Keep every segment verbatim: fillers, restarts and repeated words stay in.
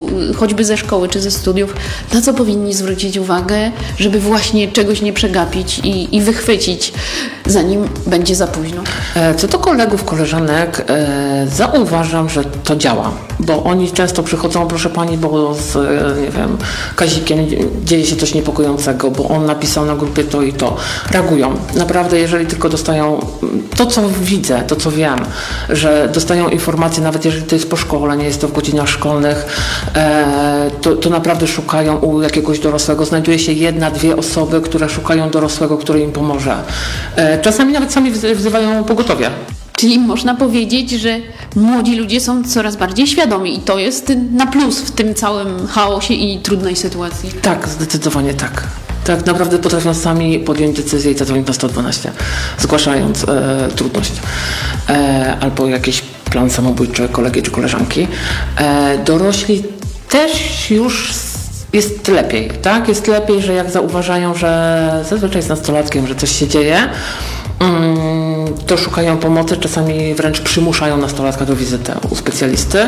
choćby ze szkoły czy ze studiów, na co powinni zwrócić uwagę, żeby właśnie czegoś nie przegapić i, i wychwycić, zanim będzie za późno? Co do kolegów, koleżanek, e, zauważam, że to działa, bo oni często przychodzą, proszę pani, bo z, nie wiem, Kazikiem dzieje się coś niepokojącego, bo on napisał na grupie to i to. Reagują. Naprawdę, jeżeli tylko dostają to, co widzę, to, co wiem, że dostają informacje, nawet jeżeli to jest po szkole, nie jest to w godzinach szkolnych, e, to, to naprawdę szukają u jakiegoś dorosłego. Znajduje się jedna, dwie osoby, które szukają dorosłego, który im pomoże. E, czasami nawet sami wzywają pogotowie. Czyli można powiedzieć, że młodzi ludzie są coraz bardziej świadomi i to jest na plus w tym całym chaosie i trudnej sytuacji. Tak, zdecydowanie tak. Tak naprawdę potrafią sami podjąć decyzję i zadzwonić na sto dwanaście, zgłaszając e, trudność e, albo jakiś plan samobójczy kolegi czy koleżanki. E, dorośli też już jest lepiej, tak? Jest lepiej, że jak zauważają, że zazwyczaj z nastolatkiem, że coś się dzieje, to szukają pomocy, czasami wręcz przymuszają nastolatka do wizyty u specjalisty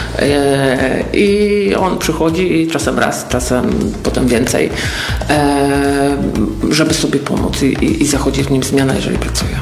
i on przychodzi i czasem raz, czasem potem więcej, żeby sobie pomóc i, i zachodzi w nim zmiana, jeżeli pracuje.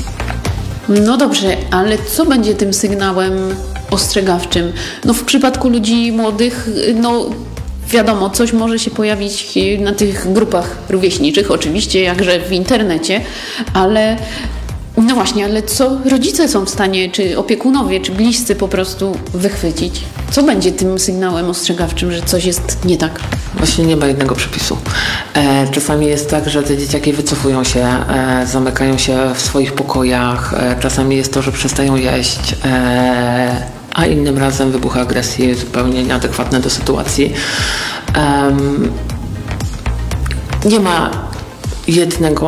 No dobrze, ale co będzie tym sygnałem ostrzegawczym? No w przypadku ludzi młodych, no wiadomo, coś może się pojawić na tych grupach rówieśniczych, oczywiście, jakże w internecie, ale no właśnie, ale co rodzice są w stanie, czy opiekunowie, czy bliscy po prostu wychwycić? Co będzie tym sygnałem ostrzegawczym, że coś jest nie tak? Właśnie nie ma jednego przepisu. E, czasami jest tak, że te dzieciaki wycofują się, e, zamykają się w swoich pokojach, e, czasami jest to, że przestają jeść, e, a innym razem wybuchy agresji zupełnie nieadekwatne do sytuacji. Um, nie ma jednego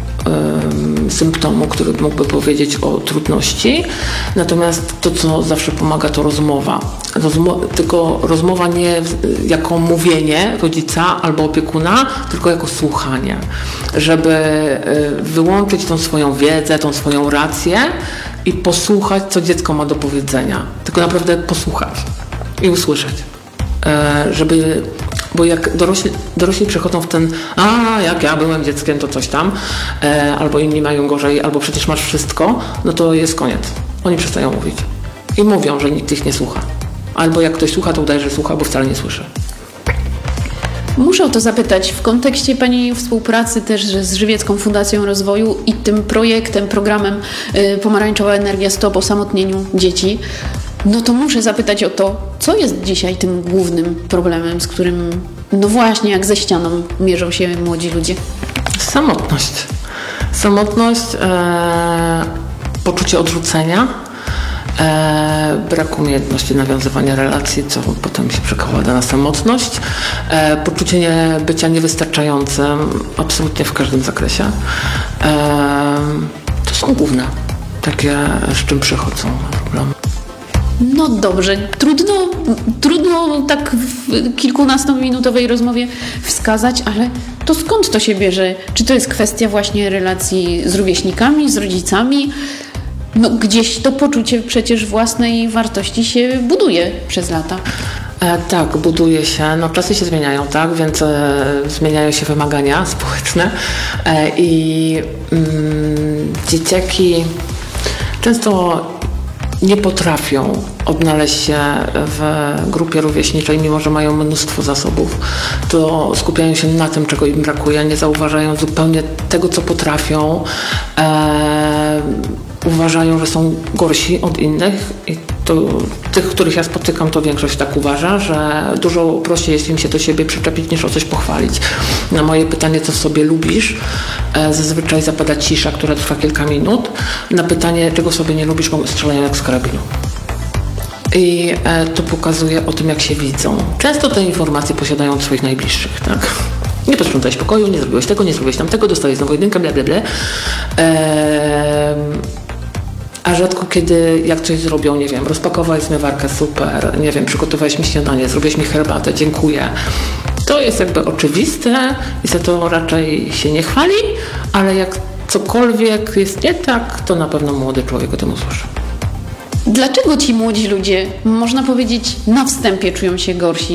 um, symptomu, który mógłby powiedzieć o trudności, natomiast to, co zawsze pomaga, to rozmowa. Rozmo- tylko rozmowa nie jako mówienie rodzica albo opiekuna, tylko jako słuchanie, żeby y, wyłączyć tą swoją wiedzę, tą swoją rację i posłuchać, co dziecko ma do powiedzenia. Tylko naprawdę posłuchać i usłyszeć. E, żeby, bo jak dorośli, dorośli przechodzą w ten a jak ja byłem dzieckiem, to coś tam, e, albo inni mają gorzej, albo przecież masz wszystko, no to jest koniec. Oni przestają mówić. I mówią, że nikt ich nie słucha. Albo jak ktoś słucha, to udaje, że słucha, bo wcale nie słyszy. Muszę o to zapytać w kontekście Pani współpracy też z Żywiecką Fundacją Rozwoju i tym projektem, programem y, Pomarańczowa Energia Stop osamotnieniu dzieci. No to muszę zapytać o to, co jest dzisiaj tym głównym problemem, z którym, no właśnie, jak ze ścianą mierzą się młodzi ludzie? Samotność. Samotność, e, poczucie odrzucenia, E, brak umiejętności nawiązywania relacji, co potem się przekłada na samotność, e, poczucie nie, bycia niewystarczającym absolutnie w każdym zakresie. E, to są główne takie, z czym przychodzą problemy. No dobrze, trudno, trudno tak w kilkunastominutowej rozmowie wskazać, ale to skąd to się bierze? Czy to jest kwestia właśnie relacji z rówieśnikami, z rodzicami? No gdzieś to poczucie przecież własnej wartości się buduje przez lata. E, tak, buduje się. No czasy się zmieniają, tak, więc e, zmieniają się wymagania społeczne e, i mm, dzieciaki często nie potrafią odnaleźć się w grupie rówieśniczej, mimo że mają mnóstwo zasobów, to skupiają się na tym, czego im brakuje, nie zauważają zupełnie tego, co potrafią. E, uważają, że są gorsi od innych i to tych, których ja spotykam, to większość tak uważa, że dużo prościej jest im się do siebie przyczepić, niż o coś pochwalić. Na moje pytanie, co w sobie lubisz, e, zazwyczaj zapada cisza, która trwa kilka minut. Na pytanie, czego sobie nie lubisz, strzelają jak z karabinu. I e, to pokazuje o tym, jak się widzą. Często te informacje posiadają od swoich najbliższych, tak? Nie posprzątałeś pokoju, nie zrobiłeś tego, nie zrobiłeś tamtego, dostałeś znowu jedynkę, bla, bla, bla. E, A rzadko kiedy, jak coś zrobią, nie wiem, rozpakowałeś zmywarkę, super, nie wiem, przygotowałeś mi śniadanie, zrobiłeś mi herbatę, dziękuję. To jest jakby oczywiste i za to raczej się nie chwali, ale jak cokolwiek jest nie tak, to na pewno młody człowiek o tym usłyszy. Dlaczego ci młodzi ludzie, można powiedzieć, na wstępie czują się gorsi?